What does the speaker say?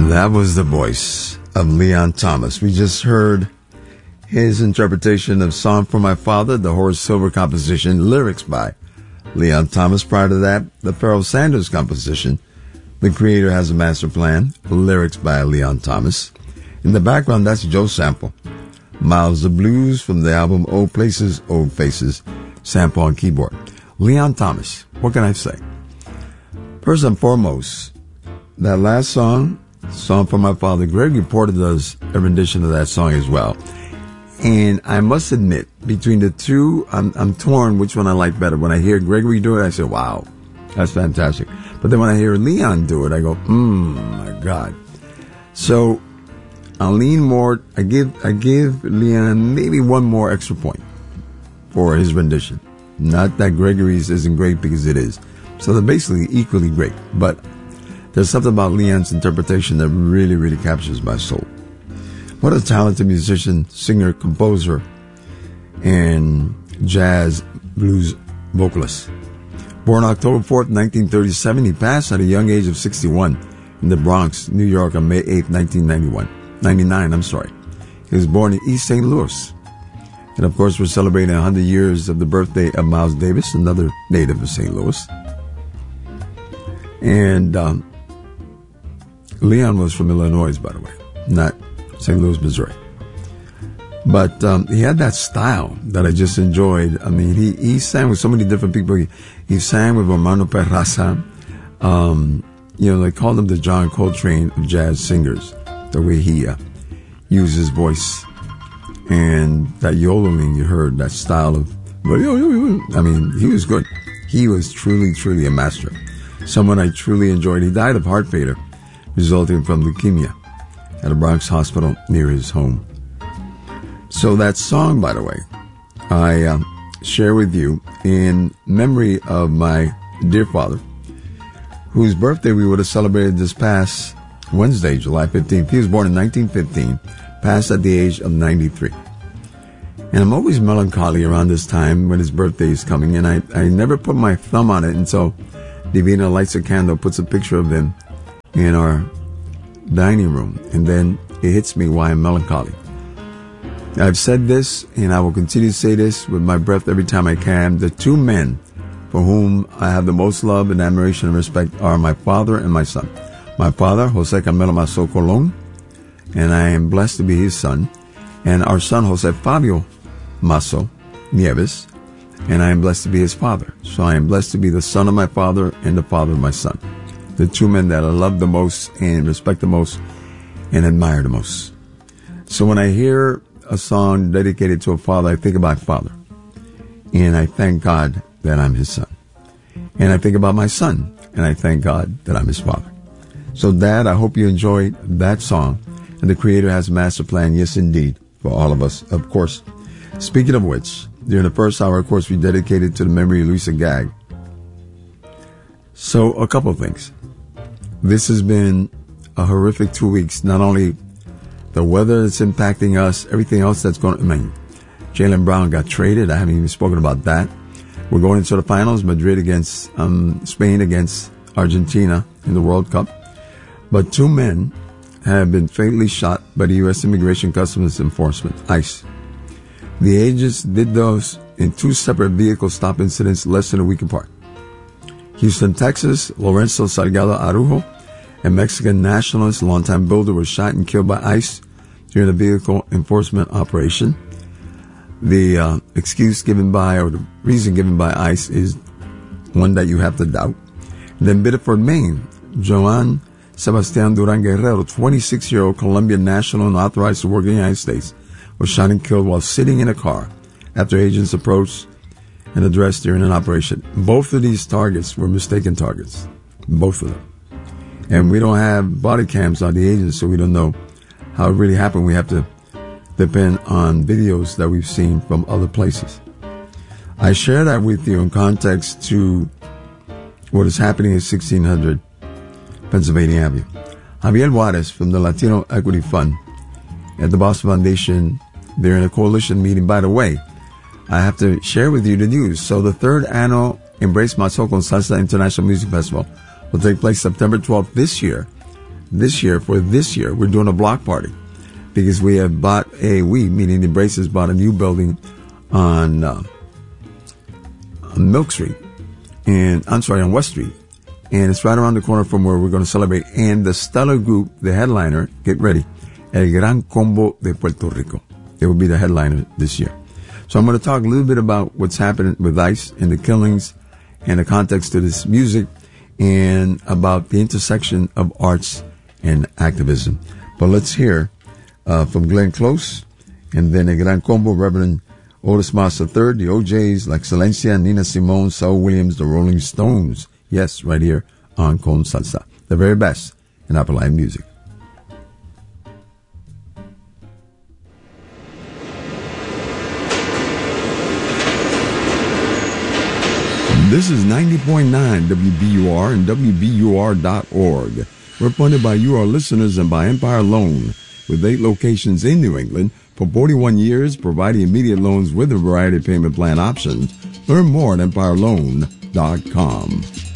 That was the voice of Leon Thomas. We just heard his interpretation of Song for My Father, the Horace Silver composition, lyrics by Leon Thomas. Prior to that, the Pharoah Sanders composition, The Creator Has a Master Plan, lyrics by Leon Thomas. In the background, that's Joe Sample. Miles the Blues from the album Old Places, Old Faces, sample on keyboard. Leon Thomas, what can I say? First and foremost, that last song, Song for My Father, Gregory Porter does a rendition of that song as well. And I must admit, between the two, I'm torn which one I like better. When I hear Gregory do it, I say, wow, that's fantastic. But then when I hear Leon do it, I go, my God. So I'll lean more. I give Leon maybe one more extra point for his rendition. Not that Gregory's isn't great, because it is. So they're basically equally great. But there's something about Leon's interpretation that really, really captures my soul. What a talented musician, singer, composer, and jazz blues vocalist. Born October 4th, 1937, he passed at a young age of 61 in the Bronx, New York on May 8th, 1999. He was born in East St. Louis. And of course, we're celebrating 100 years of the birthday of Miles Davis, another native of St. Louis. And Leon was from Illinois, by the way, not St. Louis, Missouri. But he had that style that I just enjoyed. I mean, he sang with so many different people. He sang with Romano Perraza. They called him the John Coltrane of jazz singers, the way he used his voice. And that yodeling you heard, that style of, I mean, he was good. He was truly, truly a master. Someone I truly enjoyed. He died of heart failure resulting from leukemia at a Bronx hospital near his home. So that song, by the way, I share with you in memory of my dear father, whose birthday we would have celebrated this past Wednesday, July 15th. He was born in 1915, passed at the age of 93. And I'm always melancholy around this time when his birthday is coming, and I never put my thumb on it until Divina lights a candle, puts a picture of him in our dining room, and then it hits me why I'm melancholy. I've said this, and I will continue to say this with my breath every time I can. The two men for whom I have the most love and admiration and respect are my father and my son. My father, Jose Camilo Mazo Colon, and I am blessed to be his son, and our son, Jose Fabio Mazo Nieves, and I am blessed to be his father. So I am blessed to be the son of my father and the father of my son. The two men that I love the most and respect the most and admire the most. So when I hear a song dedicated to a father, I think about father. And I thank God that I'm his son. And I think about my son, and I thank God that I'm his father. So Dad, I hope you enjoyed that song. And the Creator has a master plan, yes indeed, for all of us, of course. Speaking of which, during the first hour, of course, we dedicated to the memory of Louisa Gag. So a couple of things. This has been a horrific 2 weeks. Not only the weather that's impacting us, everything else that's going on. I mean, Jaylen Brown got traded. I haven't even spoken about that. We're going into the finals, Madrid against Spain against Argentina in the World Cup. But two men have been fatally shot by the U.S. Immigration Customs Enforcement, ICE. The agents did those in two separate vehicle stop incidents less than a week apart. Houston, Texas, Lorenzo Salgado Arujo, a Mexican nationalist, longtime builder, was shot and killed by ICE during a vehicle enforcement operation. The excuse given by, or the reason given by ICE is one that you have to doubt. Then Biddeford, Maine, Joan Sebastian Duran Guerrero, 26-year-old Colombian national and authorized to work in the United States, was shot and killed while sitting in a car after agents approached and addressed during an operation. Both of these targets were mistaken targets. Both of them. And we don't have body cams on the agents, so we don't know how it really happened. We have to depend on videos that we've seen from other places. I share that with you in context to what is happening at 1600 Pennsylvania Avenue. Javier Juarez from the Latino Equity Fund at the Boston Foundation, they're in a coalition meeting. By the way, I have to share with you the news. So the third annual Embrace Mazo con Salsa International Music Festival will take place September 12th this year this year, we're doing a block party because we have meaning the Embraces, bought a new building on Milk Street, on West Street. And it's right around the corner from where we're going to celebrate. And the Stellar Group, the headliner, get ready, El Gran Combo de Puerto Rico. They will be the headliner this year. So I'm going to talk a little bit about what's happening with ICE and the killings and the context of this music and about the intersection of arts and activism. But let's hear from Glenn Close and then El Gran Combo, Reverend Otis Moss III, the OJs, La Excelencia, Nina Simone, Saul Williams, the Rolling Stones. Yes, right here on Con Salsa. The very best in Apple music. This is 90.9 WBUR and WBUR.org. We're funded by you, our listeners, and by Empire Loan, with 8 locations in New England for 41 years, providing immediate loans with a variety of payment plan options. Learn more at EmpireLoan.com.